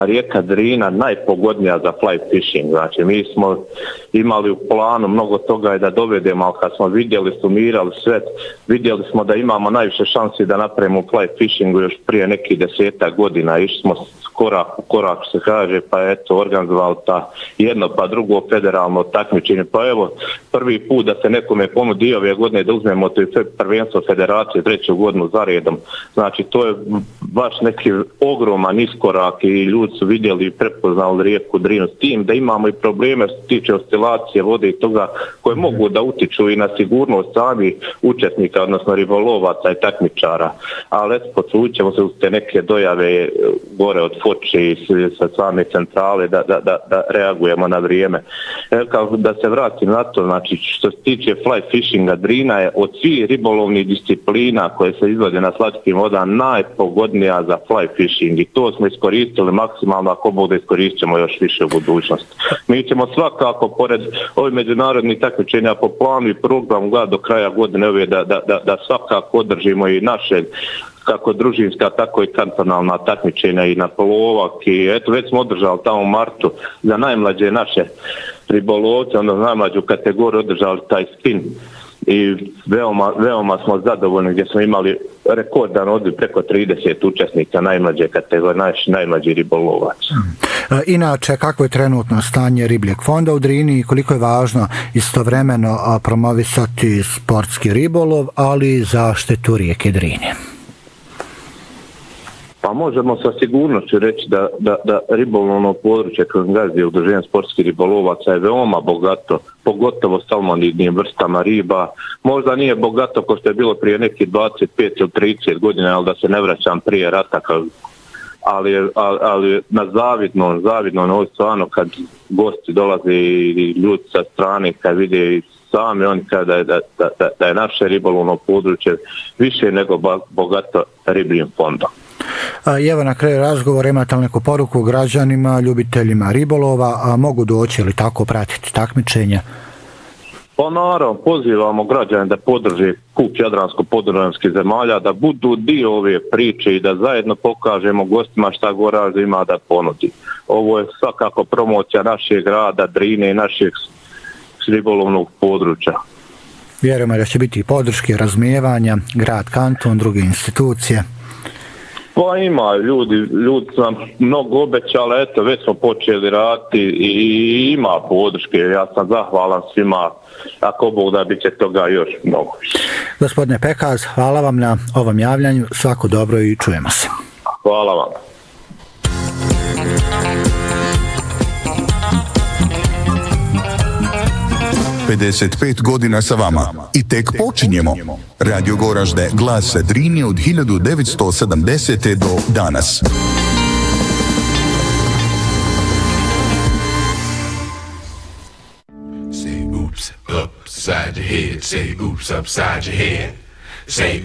Rijeka Drina najpogodnija za fly fishing, znači mi smo imali u planu mnogo toga i da dovedemo, ali kad smo vidjeli, sumirali sve, vidjeli smo da imamo najviše šansi da napravimo u fly fishingu još prije nekih 10 godina, išli smo korak u korak se kaže, pa eto organizovali ta jedno pa drugo federalno takmičenje, pa evo prvi put da se nekome ponudi ove godine da uzmemo to prvenstvo federacije 3. godinu za redom, znači to je baš neki ogroman iskorak i ljudi su vidjeli i prepoznali rijeku Drinu s tim da imamo i probleme što se tiče oscilacije vode i toga koje mogu da utiču i na sigurnost samih učesnika, odnosno ribolovaca i takmičara, ali eto poslužit ćemo se uz te neke dojave gore od Foče i sa same centrale da reagujemo na vrijeme. Kao da se vratim na to, znači što se tiče fly fishinga, Drina je od svih ribolovnih disciplina koje se izvode na slatkim vodama najpogodnija za fly fishing i to smo iskoristili maksimalno, ako bude iskoristit ćemo još više u budućnosti. Mi ćemo svakako pored ovih međunarodnih takmičenja po planu i programu do kraja godine ove da svakako održimo i naše kako družinska, tako i kantonalna takmičenja i na polovak i eto već smo održali tamo u martu za najmlađe naše ribolovce, onda najmlađu kategoriju održali taj spin i veoma smo zadovoljni gdje smo imali rekordan odliv preko 30 učesnika najmlađe kategorije, najmlađi ribolovac. Inače, kako je trenutno stanje ribljeg fonda u Drini i koliko je važno istovremeno promovisati sportski ribolov, ali i zaštitu rijeke Drine? Pa možemo sa sigurnošću reći da ribolovno područje kroz Gazdije udruženja sportskih ribolovaca je veoma bogato, pogotovo salmonidnim vrstama riba. Možda nije bogato kao što je bilo prije nekih 25 ili 30 godina, ali da se ne vraćam prije rata, ali na zavidno ovo stvarno kad gosti dolaze i ljudi sa strane, kad vide i sami oni kada da je naše ribolovno područje više nego bogato ribljim fondom. Evo na kraju razgovora, imate li neku poruku građanima, ljubiteljima ribolova, a mogu doći ili tako pratiti takmičenje? Pa naravno, pozivamo građane da podrže kup Jadransko-podunavskih zemalja, da budu dio ove priče i da zajedno pokažemo gostima šta Goražd ima da ponudi. Ovo je svakako promocija našeg grada, Drine i našeg ribolovnog područja. Vjerujemo da će biti podrške, razumijevanja, grad, kanton, druge institucije. Pa ima, ljudi su nam mnogo obećali, eto već smo počeli raditi i ima podrške, ja sam zahvalan svima, ako Bog da bit će toga još mnogo. Gospodine Pekaz, hvala vam na ovom javljanju, svako dobro i čujemo se. Hvala vam. ...55 godina sa vama i tek počinjemo. Radio Goražde, glas Drine od 1970. do danas. Say oops upside your head, say oops upside your head. Say